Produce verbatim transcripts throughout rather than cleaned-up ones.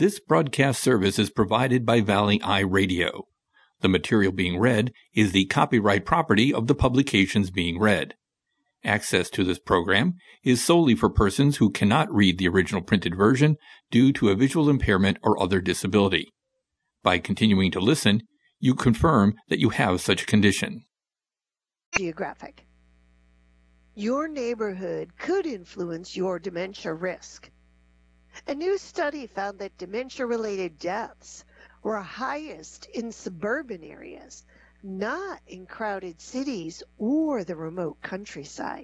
This broadcast service is provided by Valley Eye Radio. The material being read is the copyright property of the publications being read. Access to this program is solely for persons who cannot read the original printed version due to a visual impairment or other disability. By continuing to listen, you confirm that you have such a condition. Geographic. Your neighborhood could influence your dementia risk. A new study found that dementia-related deaths were highest in suburban areas, not in crowded cities or the remote countryside.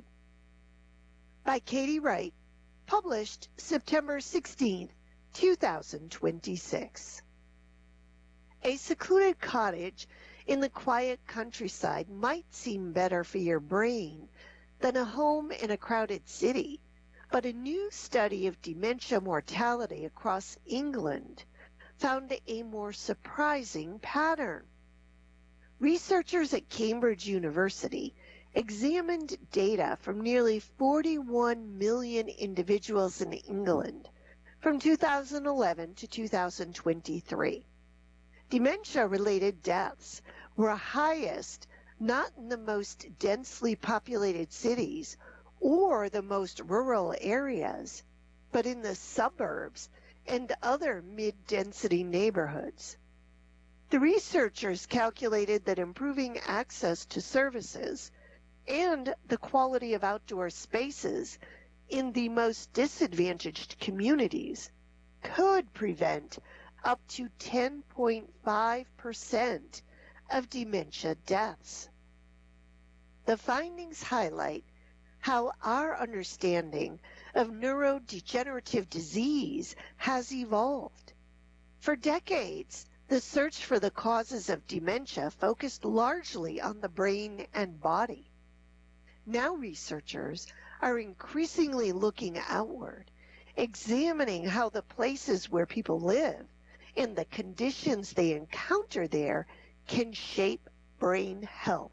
By Katie Wright, published September sixteenth, two thousand twenty-six. A secluded cottage in the quiet countryside might seem better for your brain than a home in a crowded city, but a new study of dementia mortality across England found a more surprising pattern. Researchers at Cambridge University examined data from nearly forty-one million individuals in England from two thousand eleven to two thousand twenty-three. Dementia-related deaths were highest not in the most densely populated cities or the most rural areas, but in the suburbs and other mid-density neighborhoods. The researchers calculated that improving access to services and the quality of outdoor spaces in the most disadvantaged communities could prevent up to ten point five percent of dementia deaths. The findings highlight how our understanding of neurodegenerative disease has evolved. For decades, the search for the causes of dementia focused largely on the brain and body. Now researchers are increasingly looking outward, examining how the places where people live and the conditions they encounter there can shape brain health.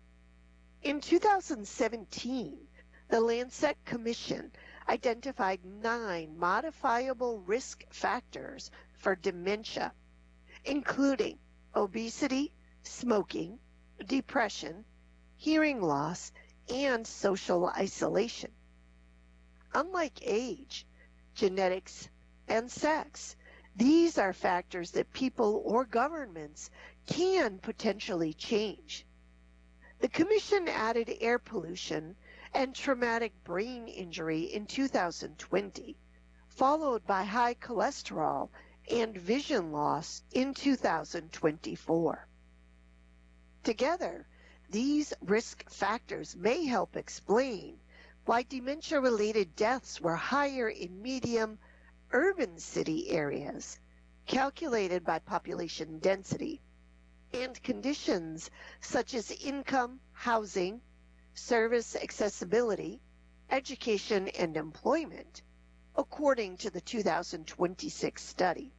In two thousand seventeen, the Lancet Commission identified nine modifiable risk factors for dementia, including obesity, smoking, depression, hearing loss, and social isolation. Unlike age, genetics, and sex, these are factors that people or governments can potentially change. The Commission added air pollution and traumatic brain injury in two thousand twenty, followed by high cholesterol and vision loss in two thousand twenty-four. Together, these risk factors may help explain why dementia-related deaths were higher in medium urban city areas, calculated by population density, and conditions such as income, housing, service accessibility, education, and employment, according to the two thousand twenty-six study.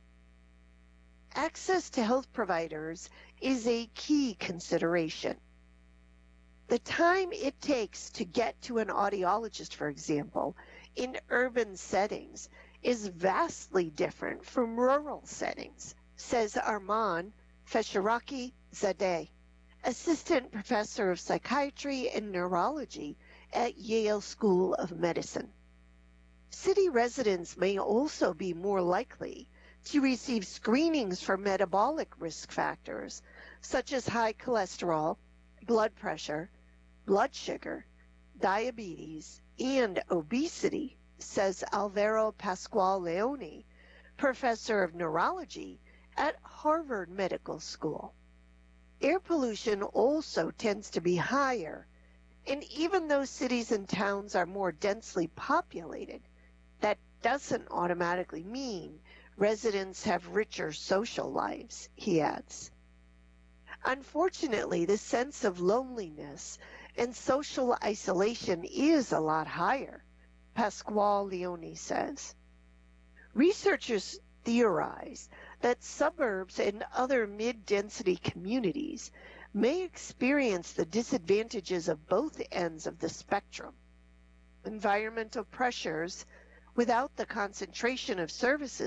Access to health providers is a key consideration. The time it takes to get to an audiologist, for example, in urban settings is vastly different from rural settings, says Arman Fesharaki-Zadeh, assistant professor of psychiatry and neurology at Yale School of Medicine. City residents may also be more likely to receive screenings for metabolic risk factors such as high cholesterol, blood pressure, blood sugar, diabetes, and obesity, says Alvaro Pascual-Leone, professor of neurology at Harvard Medical School. Air pollution also tends to be higher, and even though cities and towns are more densely populated, that doesn't automatically mean residents have richer social lives, he adds. Unfortunately, the sense of loneliness and social isolation is a lot higher, Pascual-Leone says. Researchers theorize that suburbs and other mid-density communities may experience the disadvantages of both ends of the spectrum. Environmental pressures, without the concentration of services